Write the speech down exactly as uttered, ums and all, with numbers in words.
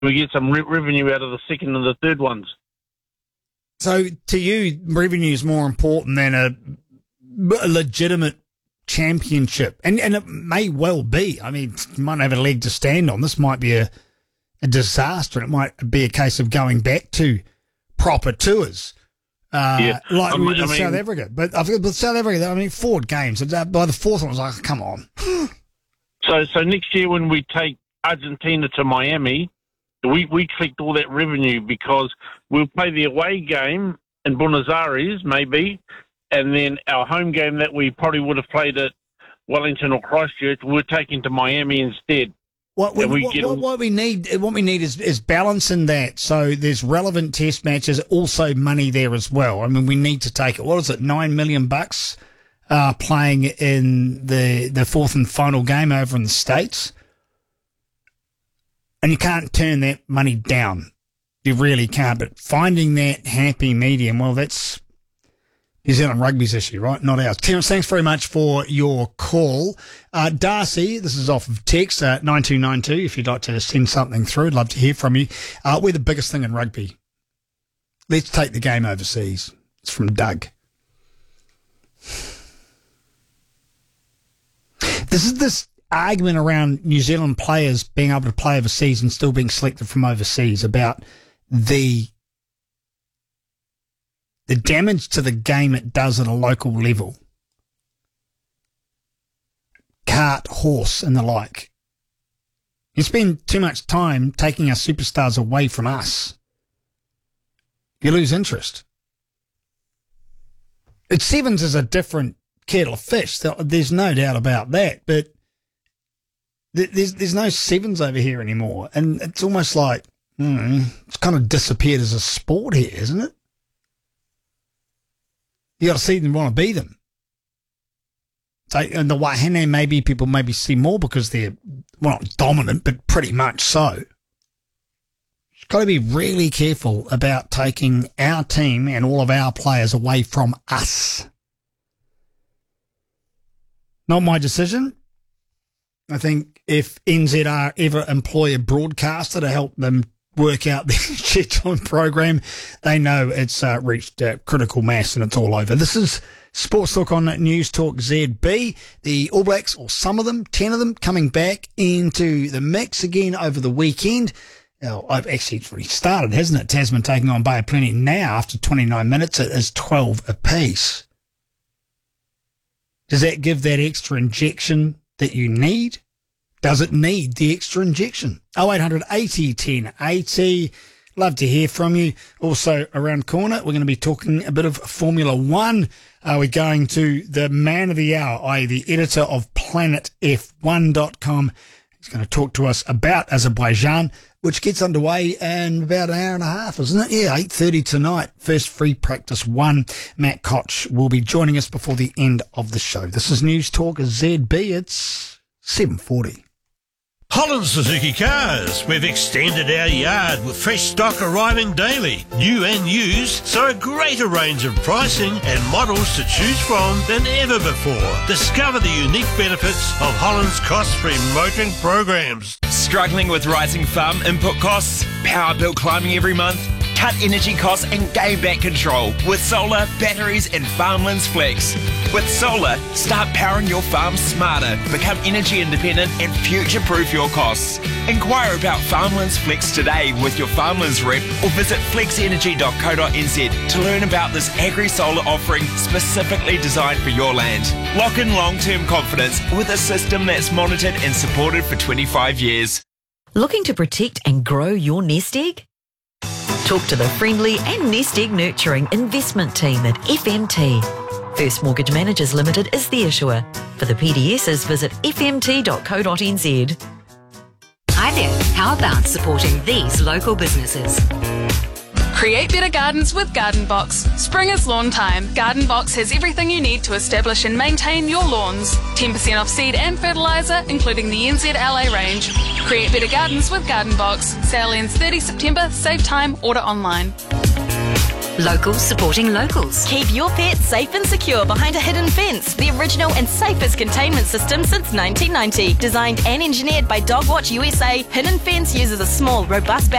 we get some re- revenue out of the second and the third ones. So to you, revenue is more important than a, a legitimate championship, and and it may well be. I mean, you might have a leg to stand on. This might be a, a disaster, and it might be a case of going back to proper tours, uh, yeah. like um, we did I mean, South Africa. But I think with South Africa, I mean, four games. By the fourth one, I was like, come on. so so next year when we take Argentina to Miami, we we collect all that revenue because we'll play the away game in Buenos Aires, maybe. And then our home game that we probably would have played at Wellington or Christchurch, we're taking to Miami instead. What we, we what, get what, what we need, what we need is, is balance in that. So there's relevant test matches, also money there as well. I mean, we need to take it. What is it? Nine million bucks uh, playing in the the fourth and final game over in the States, and you can't turn that money down. You really can't. But finding that happy medium, well, that's New Zealand Rugby's issue, right? Not ours. Terence, thanks very much for your call. Uh, Darcy, this is off of text, uh, nine two nine two. If you'd like to send something through, I'd love to hear from you. Uh, we're the biggest thing in rugby. Let's take the game overseas. It's from Doug. This is this argument around New Zealand players being able to play overseas and still being selected from overseas about the the damage to the game it does at a local level. Cart, horse, and the like. You spend too much time taking our superstars away from us. You lose interest. It's Sevens is a different kettle of fish. There's no doubt about that. But there's there's no Sevens over here anymore, and it's almost like hmm, it's kind of disappeared as a sport here, isn't it? You got to see them, want to be them. So, and the Wahine, maybe people maybe see more because they're, well, not dominant, but pretty much so. You've got to be really careful about taking our team and all of our players away from us. Not my decision. I think if N Z R ever employ a broadcaster to help them work out the schedule and program, they know it's uh, reached uh, critical mass and it's all over. This is Sports Talk on News Talk Z B. The All Blacks, or some of them, ten of them, coming back into the mix again over the weekend. Now, I've actually it's already started, hasn't it? Tasman taking on Bay of Plenty now after twenty-nine minutes. It is twelve apiece. Does that give that extra injection that you need? Does it need the extra injection? oh eight hundred eighty ten eighty. Love to hear from you. Also, around corner, we're going to be talking a bit of Formula One. Uh, we're going to the man of the hour, that is the editor of planet F one dot com. He's going to talk to us about Azerbaijan, which gets underway in about an hour and a half, isn't it? Yeah, eight thirty tonight. First free practice one. Matt Koch will be joining us before the end of the show. This is News Talk Z B. It's seven forty. Holland Suzuki Cars. We've extended our yard with fresh stock arriving daily, new and used, so a greater range of pricing and models to choose from than ever before. Discover the unique benefits of Holland's cost-free motoring programs. Struggling with rising farm input costs? Power bill climbing every month? Cut energy costs and gain back control with solar, batteries and Farmlands Flex. With solar, start powering your farm smarter, become energy independent and future-proof your costs. Inquire about Farmlands Flex today with your Farmlands rep or visit flex energy dot co dot n z to learn about this agri-solar offering specifically designed for your land. Lock in long-term confidence with a system that's monitored and supported for twenty-five years. Looking to protect and grow your nest egg? Talk to the friendly and nest egg nurturing investment team at F M T. First Mortgage Managers Limited is the issuer. For the P D Ss, visit f m t dot co dot n z. Hi there, how about supporting these local businesses? Create better gardens with Garden Box. Spring is lawn time. Garden Box has everything you need to establish and maintain your lawns. ten percent off seed and fertiliser, including the N Z L A range. Create better gardens with Garden Box. Sale ends thirtieth September. Save time. Order online. Locals supporting locals. Keep your pet safe and secure behind a hidden fence. The original and safest containment system since nineteen ninety. Designed and engineered by Dogwatch U S A, Hidden Fence uses a small, robust